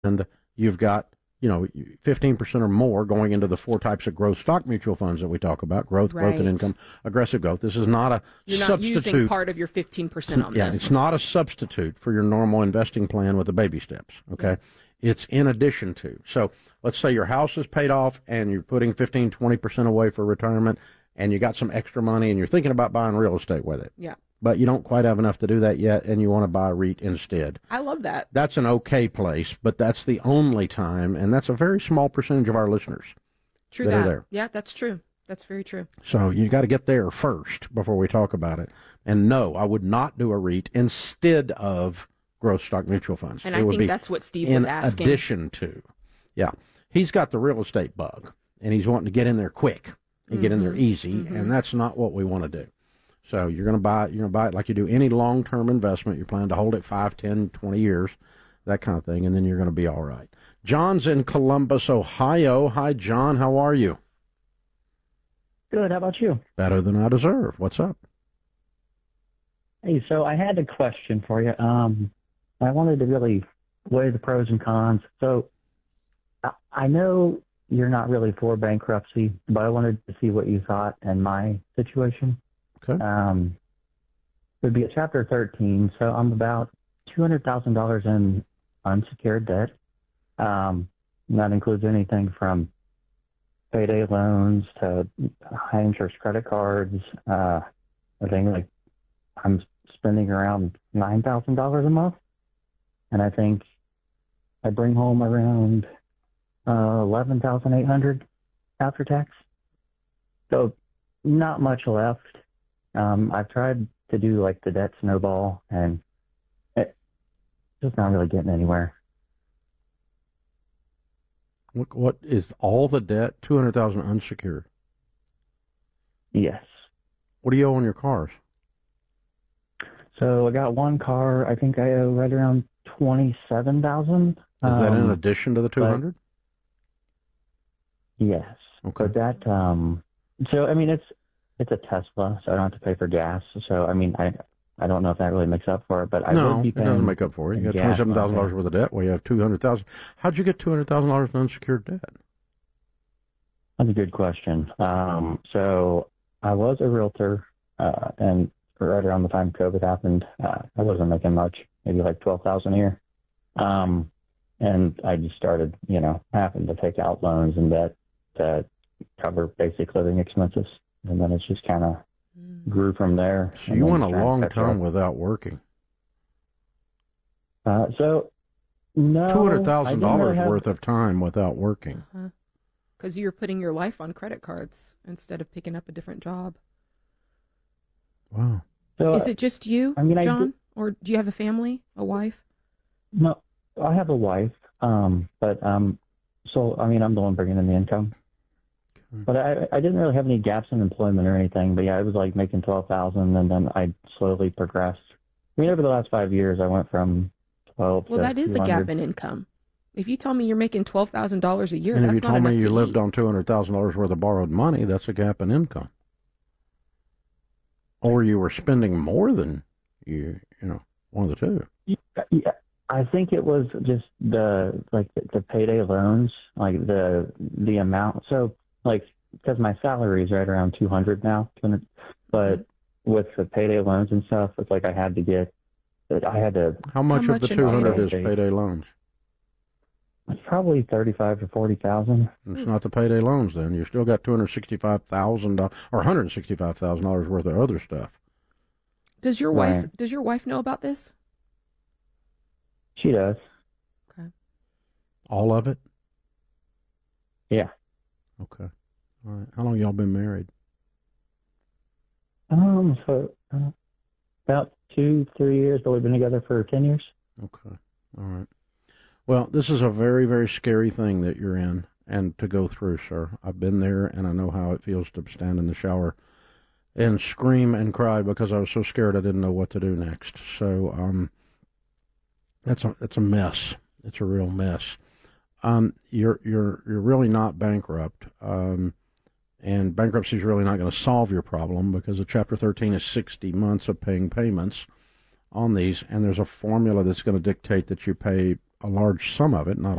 and you've got 15% or more going into the four types of growth stock mutual funds that we talk about: growth, growth and income, aggressive growth. This is not a You're not substitute. using part of your 15% on this. Yeah, it's not a substitute for your normal investing plan with the baby steps. Okay, it's in addition to. So let's say your house is paid off and you're putting 15-20% away for retirement, and you got some extra money and you're thinking about buying real estate with it. Yeah. But you don't quite have enough to do that yet, and you want to buy a REIT instead. I love that. That's an okay place, but that's the only time, and that's a very small percentage of our listeners. True that. Are there. Yeah, that's true. That's very true. So you got to get there first before we talk about it. And no, I would not do a REIT instead of growth stock mutual funds. And I think that's what Steve was asking. In addition to, he's got the real estate bug, and he's wanting to get in there quick and get in there easy, and that's not what we want to do. So you're going to buy it like you do any long-term investment. You plan to hold it 5, 10, 20 years, that kind of thing, and then you're going to be all right. John's in Columbus, Ohio. Hi, John. How are you? Good. How about you? Better than I deserve. What's up? Hey, so I had a question for you. I wanted to really weigh the pros and cons. So I know you're not really for bankruptcy, but I wanted to see what you thought in my situation. Okay. It would be a Chapter 13, so I'm about $200,000 in unsecured debt. That includes anything from payday loans to high interest credit cards. I think like I'm spending around $9,000 a month, and I think I bring home around $11,800 after tax. So not much left. I've tried to do like the debt snowball, and it's just not really getting anywhere. What is all the debt? $200,000 unsecured. Yes. What do you owe on your cars? So I got one car. I think I owe right around $27,000. Is that in addition to the 200? Yes. Okay. But that so I mean it's a Tesla, so I don't have to pay for gas. So I mean I don't know if that really makes up for it, but I would be paying. No, it doesn't make up for it. You got $27,000 worth of debt. Well, you have $200,000. How'd you get $200,000 in unsecured debt? That's a good question. So I was a realtor, and right around the time COVID happened, I wasn't making much, maybe like $12,000 a year. And I just started, having to take out loans and debt to cover basic living expenses, and then it's just kind of grew from there. So you went a long time without working. So no, $200,000 worth of time without working. Because you're putting your life on credit cards instead of picking up a different job. Wow. So, is it just you, John? Or do you have a family, a wife? No, I have a wife. But so I mean, I'm the one bringing in the income. But I didn't really have any gaps in employment or anything. But yeah, I was like making $12,000, and then I slowly progressed. I mean, over the last 5 years, I went from 12. Well, that is a gap in income. If you told me you're making $12,000 a year, and that's if you not told enough me you to lived eat. on $200,000 worth of borrowed money, that's a gap in income. Or you were spending more than one of the two. Yeah. I think it was just the payday loans, like the amount. So like, because my salary is right around 200 now, but with the payday loans and stuff, it's like I had to. How much of the 200 is payday loans? It's probably 35 to 40,000. It's not the payday loans then. You still got $265,000 or $165,000 worth of other stuff. Does your wife know about this? She does. Okay. All of it? Yeah. Okay. All right. How long y'all been married? So about 2-3 years, but we've been together for 10 years. Okay. All right. Well, this is a very, very scary thing that you're in and to go through, sir. I've been there, and I know how it feels to stand in the shower and scream and cry because I was so scared I didn't know what to do next. So it's a mess. It's a real mess. You're really not bankrupt, and bankruptcy is really not going to solve your problem because the Chapter 13 is 60 months of paying payments on these, and there's a formula that's going to dictate that you pay a large sum of it, not